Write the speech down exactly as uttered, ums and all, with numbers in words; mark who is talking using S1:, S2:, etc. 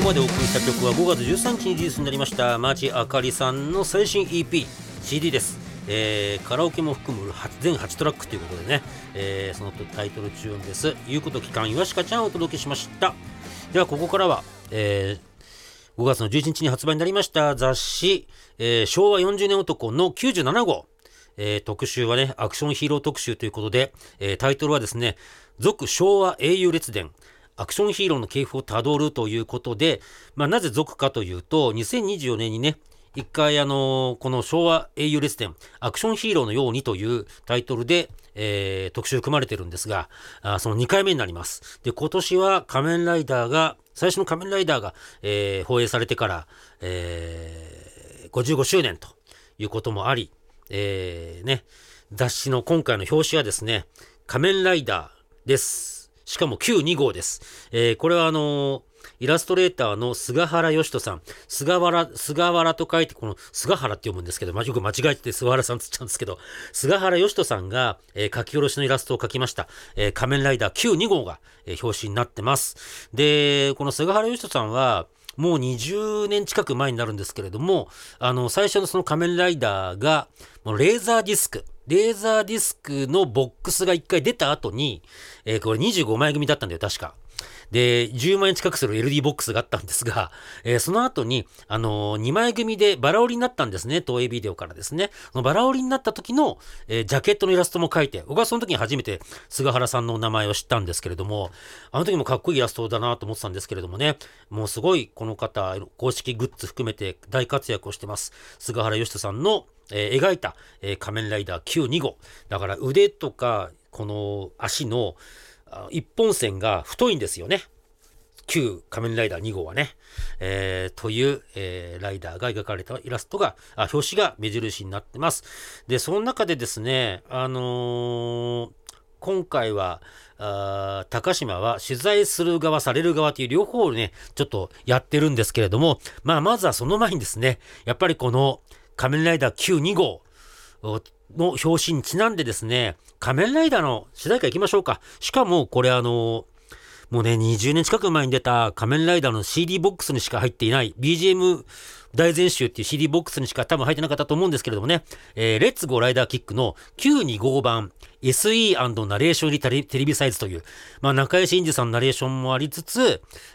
S1: までお送りした曲はごがつじゅうさんにちにリリースになりました町あかりさんの最新 イーピー シーディー です、えー、カラオケも含む全はちトラックということでね、えー、そのタイトルチューンです。いうこと期間、岩鹿ちゃんをお届けしました。ではここからは、えー、ごがつのじゅういちにちに発売になりました雑誌、えー、昭和よんじゅうねん男のきゅうじゅうななごう、えー、特集はねアクションヒーロー特集ということで、えー、タイトルはですね、続昭和英雄列伝アクションヒーローの系譜をたどるということで、まあ、なぜ続かというと、にせんにじゅうよねんにね、一回あのー、この昭和英雄列伝アクションヒーローのようにというタイトルで、えー、特集組まれてるんですが、あそのにかいめになります。で、今年は仮面ライダーが、最初の仮面ライダーが、えー、放映されてから、えー、ごじゅうごしゅうねんということもあり、えー、ね、雑誌の今回の表紙はですね、仮面ライダーです。しかもきゅうじゅうにごうです。えー、これはあのー、イラストレーターの菅原義人さん。菅原、菅原と書いて、この菅原って読むんですけど、まあ、よく間違えて菅原さんつっちゃうんですけど、菅原義人さんが、えー、書き下ろしのイラストを描きました。えー、仮面ライダーきゅうじゅうにごうが、えー、表紙になってます。で、この菅原義人さんは、もうにじゅうねん近く前になるんですけれども、あの、最初のその仮面ライダーが、もうレーザーディスク、レーザーディスクのボックスが一回出た後に、えー、これにじゅうごまい組だったんだよ、確か。で、じゅうまんえん近くする エルイーディー ボックスがあったんですが、えー、その後に、あのー、にまい組でバラ売りになったんですね、東映ビデオからですね。そのバラ売りになった時の、えー、ジャケットのイラストも描いて、僕はその時に初めて菅原さんのお名前を知ったんですけれども、あの時もかっこいいイラストだなと思ってたんですけれどもね、もうすごいこの方、公式グッズ含めて大活躍をしてます。菅原義人さんのえー、描いた、えー、仮面ライダーきゅうじゅうにごう。だから腕とかこの足の一本線が太いんですよね。旧仮面ライダーにごうはね。えー、という、えー、ライダーが描かれたイラストが、あ、表紙が目印になってます。で、その中でですね、あのー、今回は、あ高島は取材する側、される側という両方をね、ちょっとやってるんですけれども、まあ、まずはその前にですね、やっぱりこの、仮面ライダーきゅうじゅうにごうの表紙にちなんでですね、仮面ライダーの主題歌いきましょうか。しかもこれあの、もうね、にじゅうねん近く前に出た仮面ライダーの シーディー ボックスにしか入っていない ビージーエム 大全集っていう シーディー ボックスにしか多分入ってなかったと思うんですけれどもね、えー、レッツゴーライダーキックのきゅうじゅうにごうばん エスイー& ナレーション入りテレビサイズという、まあ中井真二さんのナレーションもありつつ、